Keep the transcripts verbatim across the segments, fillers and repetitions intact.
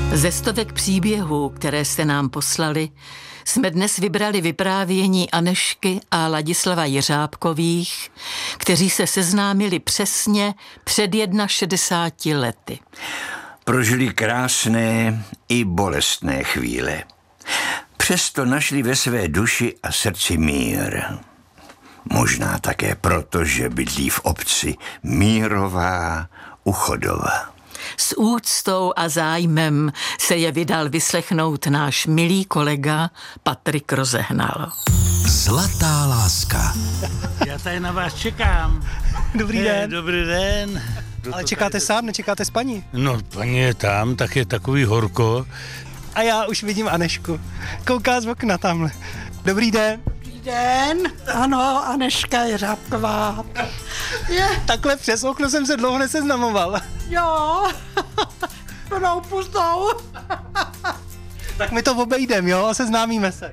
Ze stovek příběhů, které jste nám poslali, jsme dnes vybrali vyprávění Anežky a Ladislava Jeřábkových, kteří se seznámili přesně před šedesáti jedna lety. Prožili krásné i bolestné chvíle. Přesto našli ve své duši a srdci mír. Možná také proto, že bydlí v obci Mírová u Chodova. S úctou a zájmem se je vydal vyslechnout náš milý kolega Patrik Rozehnal. Zlatá láska. Já tady na vás čekám. Dobrý den. Dobrý den. Ale čekáte tady... sám, nečekáte s paní? No, paní je tam, tak je takový horko. A já už vidím Anežku. Kouká z okna tamhle. Dobrý den. Dobrý den. Ano, Anežka Jeřábková. Je. Takhle přes okno jsem se dlouho neseznamoval. Jo. Plnou pustou. Tak my to obejdem, jo? A seznámíme se.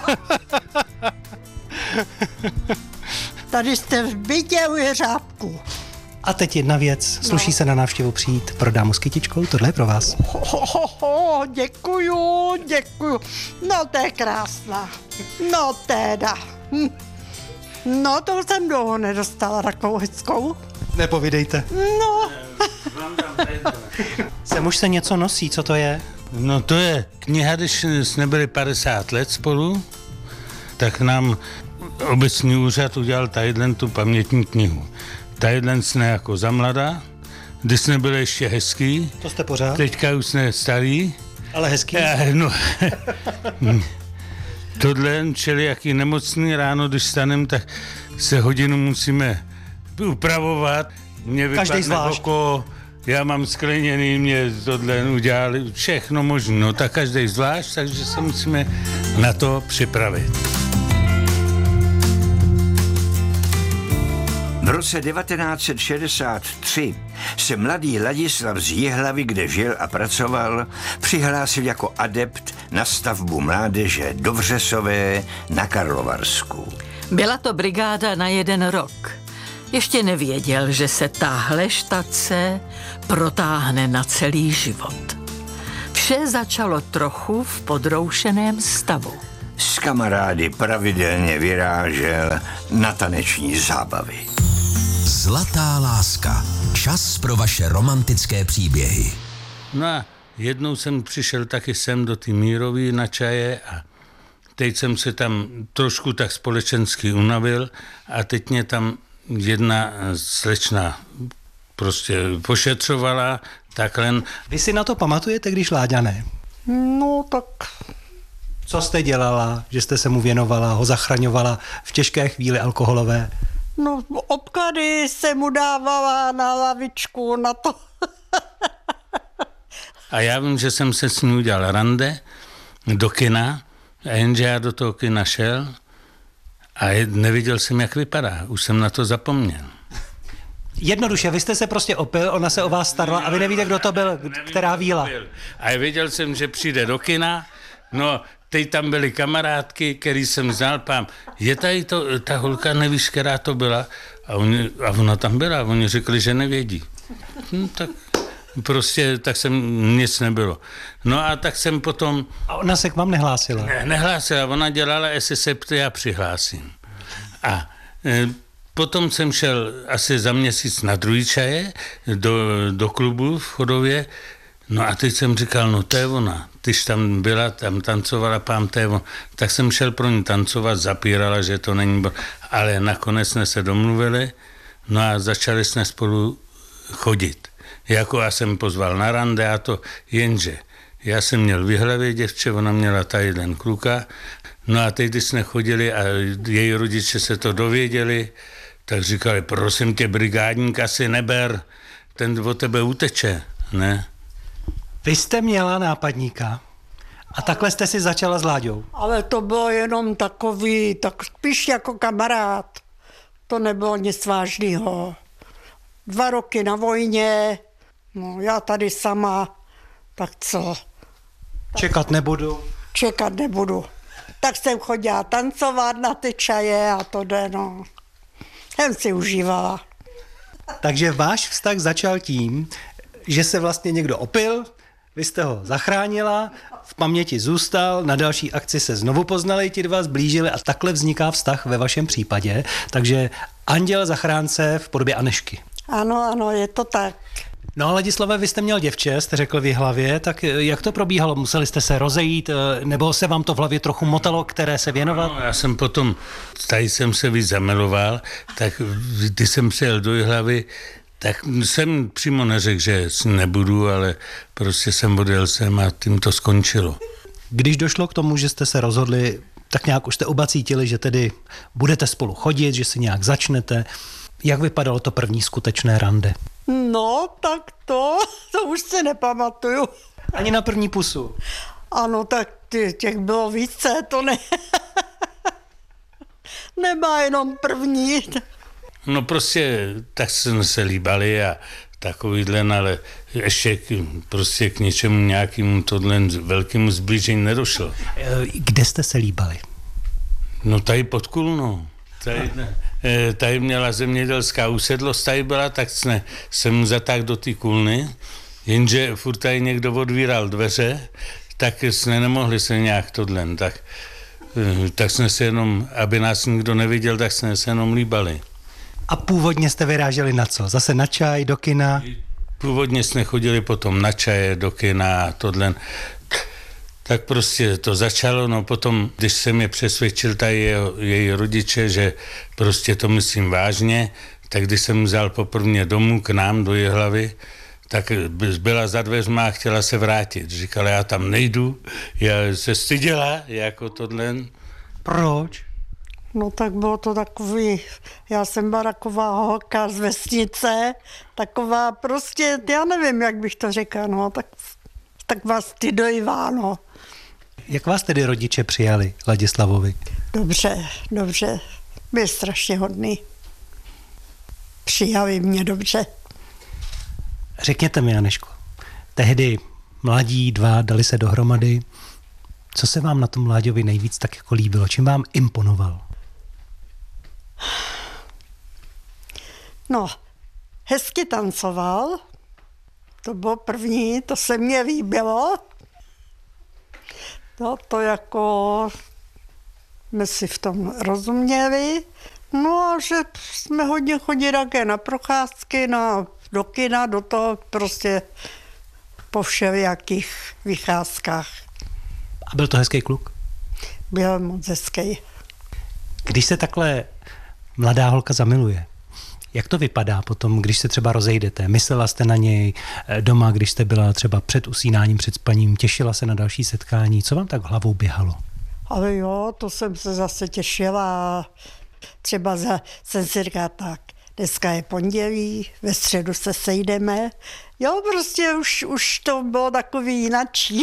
Tady jste v bytě u Jeřábku. A teď jedna věc. Sluší no. se na návštěvu přijít pro dámu s kytičkou? Tohle je pro vás. Ho, ho, ho, ho, děkuju, děkuju. No, to je krásná. No, teda. Hm. No, to jsem dlouho nedostala takovou hezkou. Nepovídejte. No. Sem už se něco nosí, co to je? No, to je kniha, když jsme byli padesát let spolu, tak nám obecní úřad udělal tadyhle tu pamětní knihu. Tadyhle jsme jako za mladá, když jsme byli ještě hezký. To jste pořád? Teďka už jsme starý. Ale hezký? Eh, no. Tohle, čili jaký nemocný ráno, když stanem, tak se hodinu musíme upravovat. Mě vypadne oko, já mám skleněný, mě tohle udělali, všechno možné. No tak každý zvlášť, takže se musíme na to připravit. V roce devatenáct set šedesát tři se mladý Ladislav z Jihlavy, kde žil a pracoval, přihlásil jako adept na stavbu mládeže do Vřesové na Karlovarsku. Byla to brigáda na jeden rok. Ještě nevěděl, že se tahle štace protáhne na celý život. Vše začalo trochu v podroušeném stavu. S kamarády pravidelně vyrážel na taneční zábavy. Zlatá láska. Čas pro vaše romantické příběhy. No a jednou jsem přišel taky sem do té Mírový na čaje a teď jsem se tam trošku tak společensky unavil a teď mě tam jedna slečna prostě pošetřovala, takhle. Vy si na to pamatujete, když Láďa ne? No, tak... Co jste dělala, že jste se mu věnovala, ho zachraňovala v těžké chvíli alkoholové? No, obklady se mu dávala na lavičku, na to. A já vím, že jsem se s ní udělal rande do kina, a jenže já do toho kina šel a neviděl jsem, jak vypadá. Už jsem na to zapomněl. Jednoduše, vy jste se prostě opil, ona se o vás starala a vy nevíte, kdo to byl, která víla. A věděl jsem, že přijde do kina, no teď tam byly kamarádky, který jsem znal, pám, je tady to, ta holka, nevíš, která to byla? A, oni, a ona tam byla, a oni řekli, že nevědí. No, tak prostě, tak jsem, nic nebylo. No a tak jsem potom... A ona se k vám nehlásila? Ne, nehlásila, ona dělala, jestli se ptá, já přihlásím. A e, potom jsem šel asi za měsíc na druhý čaje do, do klubu v Chodově. No a teď jsem říkal, no to je ona. Když tam byla, tam tancovala, pám, to je ona. Tak jsem šel pro ní tancovat, zapírala, že to není... Ale nakonec jsme se domluvili, no a začali jsme spolu chodit. Jako já jsem pozval na rande a to, jenže já jsem měl v Jihlavě děvče, ona měla tady ten kluka. No a teď, když jsme chodili a její rodiče se to dověděli, tak říkali, prosím tě, brigádníka si neber, ten od tebe uteče, ne? Vy jste měla nápadníka a takhle jste si začala s Láďou. Ale to bylo jenom takový, tak spíš jako kamarád. To nebylo nic vážného. Dva roky na vojně, no já tady sama, tak co? Čekat nebudu. Čekat nebudu. Tak jsem chodila tancovat na ty čaje a to jde, no. Jsem si užívala. Takže váš vztah začal tím, že se vlastně někdo opil, Vy jste ho zachránila, v paměti zůstal, na další akci se znovu poznali, ti dva zblížili a takhle vzniká vztah ve vašem případě. Takže anděl zachránce v podobě Anežky. Ano, ano, je to tak. No a Ladislave, vy jste měl děvče, jste řekl v hlavě, tak jak to probíhalo? Museli jste se rozejít, nebo se vám to v hlavě trochu motalo, které se věnovat? No, já jsem potom, tady jsem se víc zamiloval, tak když jsem přijel do Jihlavy, tak jsem přímo neřekl, že nebudu, ale prostě jsem odjel sem a tím to skončilo. Když došlo k tomu, že jste se rozhodli, tak nějak už jste oba cítili, že tedy budete spolu chodit, že si nějak začnete. Jak vypadalo to první skutečné rande? No, tak to, to už se nepamatuju. Ani na první pusu? Ano, tak těch bylo více, to ne. Nemá jenom první. No prostě tak jsme se líbali a takovýhle, ale ještě k, prostě k něčemu nějakému tohle velkému zblížení nedošlo. Kde jste se líbali? No tady pod Kulnou. Tady, tady měla zemědělská usedlost, tady byla, tak jsme, jsem zatáhl do té Kulny, jenže furt tady někdo odvíral dveře, tak jsme nemohli se nějak tohle, tak, tak jsme se jenom, aby nás nikdo neviděl, tak jsme se jenom líbali. A původně jste vyráželi na co? Zase na čaj, do kina? Původně jsme chodili potom na čaje, do kina a tohle. Tak prostě to začalo, no potom, když jsem je přesvědčil tady jeho, její rodiče, že prostě to myslím vážně, tak když jsem vzal poprvé domů k nám do Jihlavy, tak byla za dveřma a chtěla se vrátit. Říkala, já tam nejdu, já se styděla, jako tohle. Proč? No tak bylo to takový, já jsem byla taková holka z vesnice, taková prostě, já nevím, jak bych to řekla, no, tak, tak vás stydojivá, no. Jak vás tedy rodiče přijali, Ladislavovi? Dobře, dobře, byl strašně hodný. Přijali mě dobře. Řekněte mi, Anežko, tehdy mladí dva dali se dohromady. Co se vám na tom Láďovi nejvíc tak jako líbilo? Čím vám imponoval? No, hezky tancoval. To bylo první, to se mně líbilo. No, to jako jsme si v tom rozuměli. No a že jsme hodně chodili také na procházky, na, do kina, do toho prostě po všelijakých vycházkách. A byl to hezký kluk? Byl moc hezký. Když se takhle mladá holka zamiluje, jak to vypadá potom, když se třeba rozejdete? Myslela jste na něj doma, když jste byla třeba před usínáním, před spaním, těšila se na další setkání? Co vám tak hlavou běhalo? Ale jo, to jsem se zase těšila. Třeba za, jsem si říkala tak, dneska je pondělí, ve středu se sejdeme. Jo, prostě už, už to bylo takový jinačí.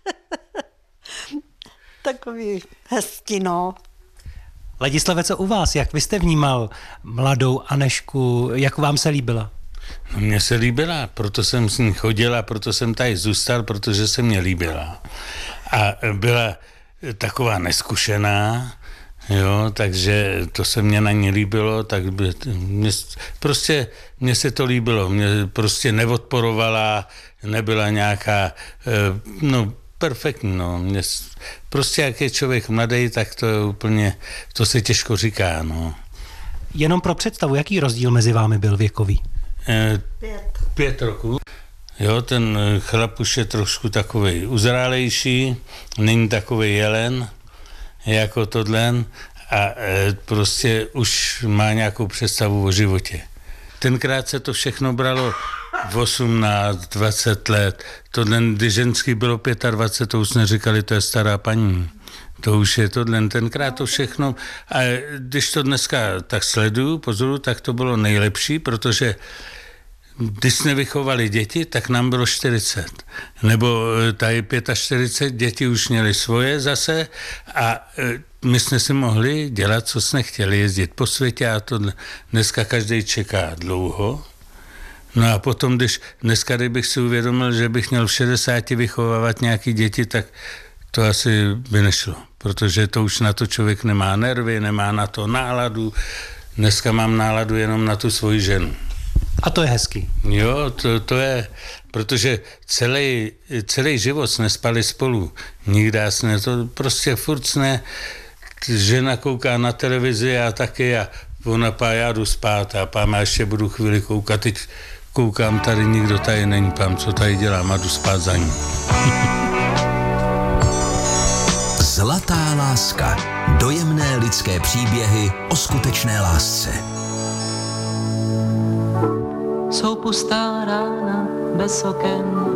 Takový hezký, no. Ladislave, co u vás? Jak vy jste vnímal mladou Anežku? Jak vám se líbila? No, mně se líbila, proto jsem s ní chodila, proto jsem tady zůstal, protože se mně líbila. A byla taková neskušená, jo, takže to se mně na ní líbilo, tak by, mě, prostě mně se to líbilo, mě prostě neodporovala, nebyla nějaká, no, perfektní, no. Mě, prostě jak je člověk mladý, tak to je úplně, to se těžko říká, no. Jenom pro představu, jaký rozdíl mezi vámi byl věkový? E, pět. Pět roků. Jo, ten chlap už je trošku takovej uzrálejší, není takovej jelen, jako tohle, a e, prostě už má nějakou představu o životě. Tenkrát se to všechno bralo v osmnáct, dvacet let. Tohle, když ženský bylo dvacet pět, to už neříkali, to je stará paní. To už je tohle, tenkrát to všechno. A když to dneska tak sleduju, pozoru, tak to bylo nejlepší, protože když jsme vychovali děti, tak nám bylo čtyřicet. Nebo tady čtyřicet pět, děti už měly svoje zase a my jsme si mohli dělat, co jsme chtěli, jezdit po světě a to dneska každý čeká dlouho. No a potom, když dneska, kdybych si uvědomil, že bych měl v šedesáti vychovávat nějaký děti, tak to asi by nešlo, protože to už na to člověk nemá nervy, nemá na to náladu. Dneska mám náladu jenom na tu svoji ženu. A to je hezký. Jo, to, to je, protože celý, celý život jsme spali spolu. Nikdy jsme to prostě furt jsme, žena kouká na televizi a taky a ona pá, já jdu spát a pám, já ještě budu chvíli koukat, teď koukám, tady nikdo tady není, pám, co tady dělám a jdu spát za ní. Zlatá láska. Dojemné lidské příběhy o skutečné lásce. Jsou pustá rána bez oken,